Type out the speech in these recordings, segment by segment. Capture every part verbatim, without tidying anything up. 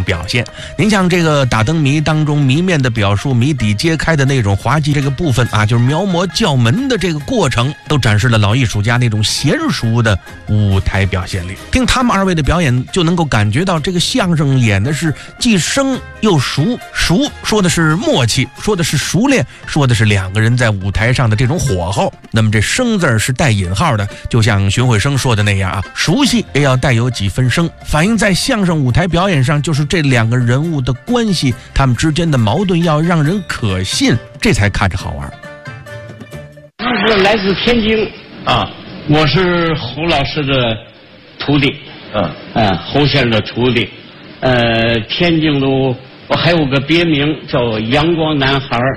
表现。您像这个打灯谜当中谜面的表述、谜底揭开的那种滑稽这个部分啊，就是描摹叫门的这个过程，都展示了老艺术家那种娴熟的舞台表现力。听他们二位的表演，就能够感觉到这个相声演的是既生又熟。熟说的是默契，说的是熟练，说的是两个人在舞台上的这种火候。那么这生字是带引号的，就像荀慧生说的那样啊，熟悉也要带有几分生，反映在相声舞台表演上，就是这两个人物的关系，他们之间的矛盾要让人可信，这才看着好玩。 他是来自天津啊， 我是侯老师的徒弟， 嗯嗯，侯先生的徒弟，呃，天津都我还有个别名叫阳光男孩儿。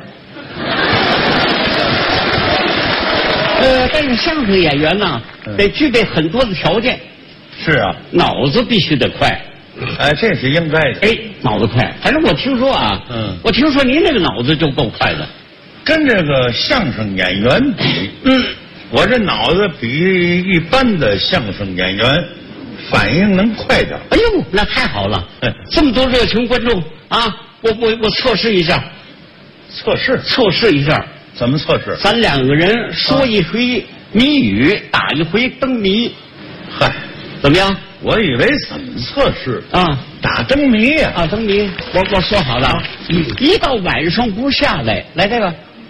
呃，但是相声演员呢，得具备很多的条件。 是啊， 脑子必须得快。 哎，这是应该的。 哎，脑子快。反正我听说啊， 嗯， 我听说您这个脑子就够快的。 跟这个相声演员比， 嗯， 我这脑子比一般的相声演员反应能快点。 哎呦，那太好了！ 哎， 这么多热情观众啊，我我我测试一下， 测试测试一下。 怎么测试？ 咱两个人说一回谜语，打一回灯谜。 嗨， 怎么样？ 我以为怎么测试啊？ 打灯谜呀！ 啊，灯谜，我我说好了，嗯，一到晚上不下来，来这个，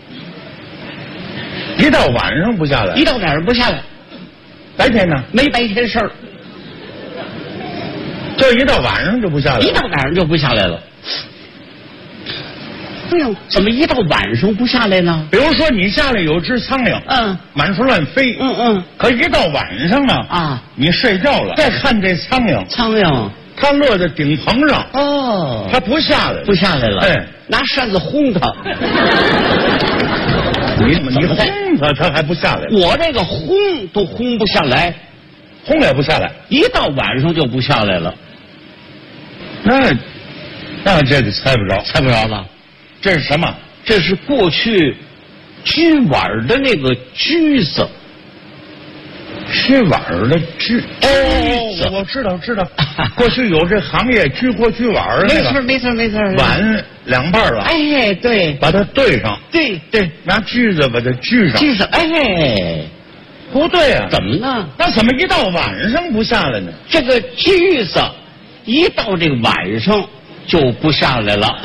一到晚上不下来， 一到晚上不下来， 白天呢？ 没白天事儿， 就一到晚上就不下来， 一到晚上就不下来了。对呀，怎么一到晚上不下来呢？ 比如说你家里有只苍蝇， 嗯， 满处乱飞， 嗯嗯， 可一到晚上啊， 啊， 你睡觉了，再看这苍蝇， 苍蝇， 它落在顶棚上， 哦， 它不下来， 不下来了， 哎， 拿扇子轰它， 你你轰它，它还不下来， 我这个轰都轰不下来， 轰也不下来， 一到晚上就不下来了， 那那这个猜不着， 猜不着了。 这是什么？ 这是过去锯碗的那个锯子， 锯碗的锯。 哦， 我知道知道，过去有这行业锯锅锯碗的、那个， 没错没错没错。 碗两半了， 哎，对， 把它对上， 对对， 拿锯子把它锯上， 锯上，哎， 不对啊， 怎么呢？ 那怎么一到晚上不下来呢？ 这个锯子一到这个晚上就不下来了。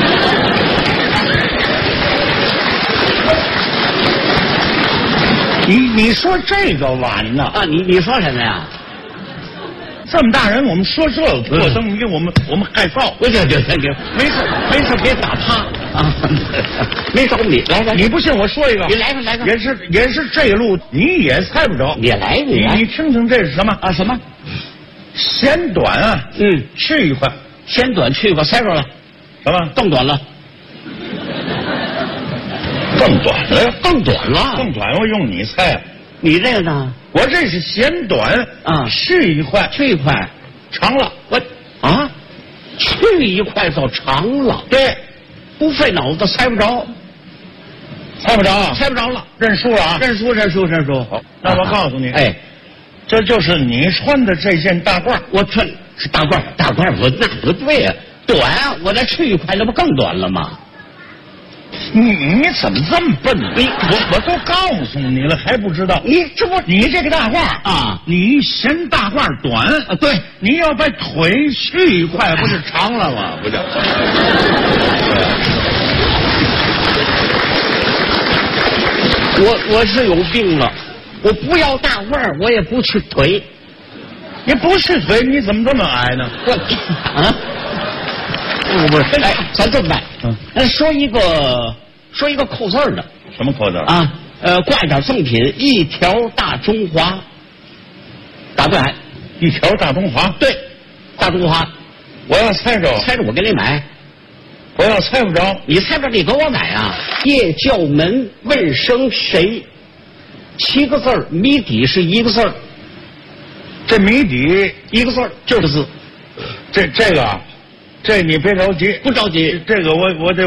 你你说这个碗呢？ 啊，你你说什么呀？ 这么大人，我们说这个过灯谜，我们我们害臊。 不行行行行，没事没事，别打他啊！没找你，来来， 你不信我说一个， 你来吧来吧， 也是也是这一路你也猜不着。 你来你来， 你听听这是什么啊？什么？ 嫌短啊， 嗯， 去一块， 嫌短去一块，猜着了， 什么？ 更短了。 更短了呀， 更短了， 更短，我用你猜、啊， 你这个呢？ 我这是嫌短啊， 去一块， 去一块， 长了， 我啊，去一块就长了， 对， 不费脑子猜不着， 猜不着啊， 猜不着了， 认输了啊， 认输认输认输。 好，那我告诉你， 哎， 这就是你穿的这件大褂， 我穿是大褂，大褂我那不对啊，短，我这去一块那不更短了吗？ 你你怎么这么笨呢？你我我都告诉你了，还不知道？你这不你这个大褂啊， 你嫌大褂短啊？对， 你要把腿去一块，不是长了吗？不就？ 我我是有病了，我不要大褂，我也不去腿。 你不去腿，你怎么这么矮呢？ 我啊。不不是，哎，咱这么办，嗯，说一个说一个扣字儿的， 什么扣字啊？呃，挂一点赠品，一条大中华，打不来， 一条大中华， 对，大中华， 我要猜着， 猜着我给你买， 我要猜不着， 你猜不着你给我买啊？夜叫门问声谁？七个字儿，谜底是一个字儿， 这谜底一个字儿，就是字， 这这个。这你别着急， 不着急， 这个我我得